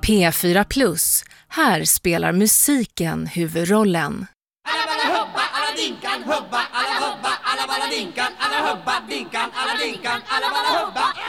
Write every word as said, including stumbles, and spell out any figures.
P fyra Plus, här spelar musiken huvudrollen. Alla balla hubba, alla dinkan, hubba, alla hubba, alla balla dinkan, alla hubba, dinkan, alla dinkan, alla balla hubba.